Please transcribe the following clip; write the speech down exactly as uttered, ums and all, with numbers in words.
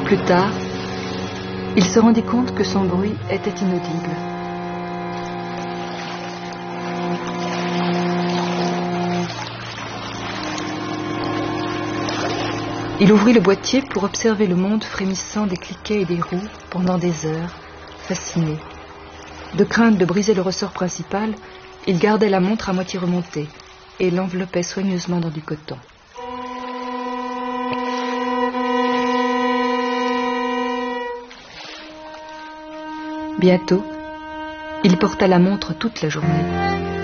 Plus tard, il se rendit compte que son bruit était inaudible. Il ouvrit le boîtier pour observer le monde frémissant des cliquets et des roues pendant des heures, fasciné. De crainte de briser le ressort principal, il gardait la montre à moitié remontée et l'enveloppait soigneusement dans du coton. Bientôt, il porta la montre toute la journée.